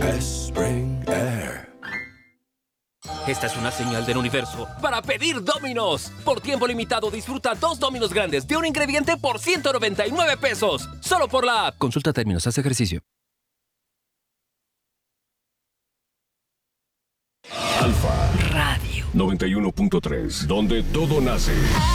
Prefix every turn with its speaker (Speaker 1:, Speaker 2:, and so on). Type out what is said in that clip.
Speaker 1: Spring Air.
Speaker 2: Esta es una señal del universo para pedir Domino's. Por tiempo limitado, disfruta 2 Domino's grandes de un ingrediente por 199 pesos. Solo por la app. Consulta términos, haz ejercicio.
Speaker 3: Alfa
Speaker 2: Radio
Speaker 3: 91.3, donde todo nace.